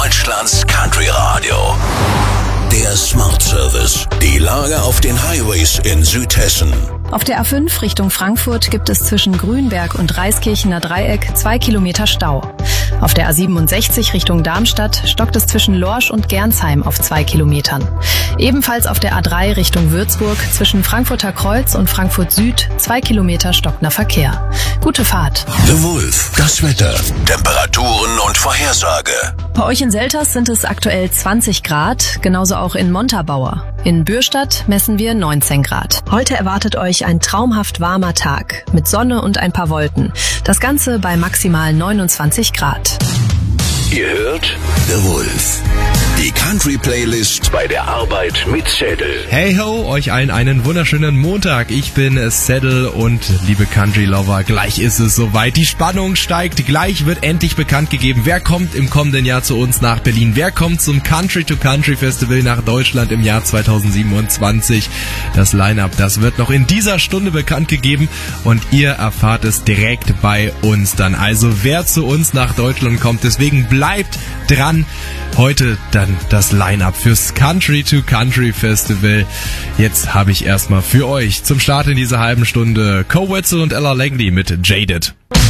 Deutschlands Country Radio. Der Smart Service. Die Lage auf den Highways in Südhessen. Auf der A5 Richtung Frankfurt gibt es zwischen Grünberg und Reiskirchener Dreieck 2 Kilometer Stau. Auf der A67 Richtung Darmstadt stockt es zwischen Lorsch und Gernsheim auf 2 Kilometern. Ebenfalls auf der A3 Richtung Würzburg zwischen Frankfurter Kreuz und Frankfurt Süd 2 Kilometer stockender Verkehr. Gute Fahrt. The Wolf. Das Wetter, Temperaturen und Vorhersage. Bei euch in Selters sind es aktuell 20 Grad, genauso auch in Montabaur. In Bürstadt messen wir 19 Grad. Heute erwartet euch ein traumhaft warmer Tag mit Sonne und ein paar Wolken. Das Ganze bei maximal 29 Grad. Ihr hört The Wolf. Die Country-Playlist bei der Arbeit mit Saddle. Hey ho, euch allen einen wunderschönen Montag. Ich bin Saddle und liebe Country-Lover, gleich ist es soweit. Die Spannung steigt, gleich wird endlich bekannt gegeben, wer kommt im kommenden Jahr zu uns nach Berlin. Wer kommt zum Country-to-Country-Festival nach Deutschland im Jahr 2027. Das Line-Up, das wird noch in dieser Stunde bekannt gegeben und ihr erfahrt es direkt bei uns dann. Also wer zu uns nach Deutschland kommt, deswegen bleibt dran. Heute dann das Line-Up fürs Country-to-Country Festival. Jetzt habe ich erstmal für euch zum Start in dieser halben Stunde Co. Wetzel und Ella Langley mit Jaded.